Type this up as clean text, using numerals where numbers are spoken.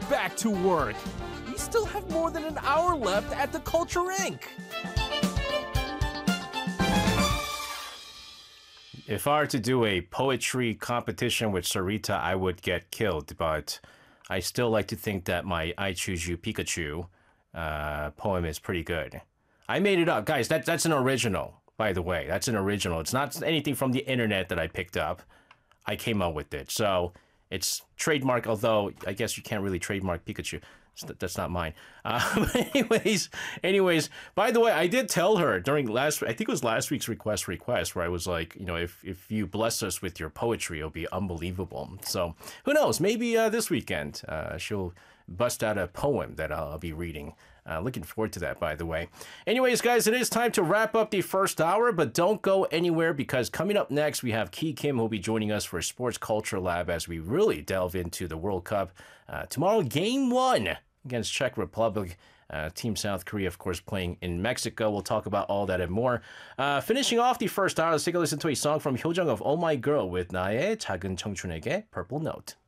back to work. We still have more than an hour left at the Culture Inc. If I were to do a poetry competition with Sarita, I would get killed, but I still like to think that my I Choose You Pikachu poem is pretty good. I made it up. Guys, that's an original, by the way. That's an original. It's not anything from the internet that I picked up. I came up with it. So it's trademark, although I guess you can't really trademark Pikachu. That's not mine. But anyways, by the way, I did tell her during I think it was last week's request, where I was like, if you bless us with your poetry, it'll be unbelievable. So who knows? Maybe this weekend she'll bust out a poem that I'll be reading. Looking forward to that, by the way. Anyways, guys, it is time to wrap up the first hour, but don't go anywhere because coming up next, we have Ki Kim who will be joining us for Sports Culture Lab as we really delve into the World Cup. Tomorrow, Game 1 against Czech Republic. Team South Korea, of course, playing in Mexico. We'll talk about all that and more. Finishing off the first hour, let's take a listen to a song from Hyojung of Oh My Girl with 나의 작은 청춘에게 Purple Note.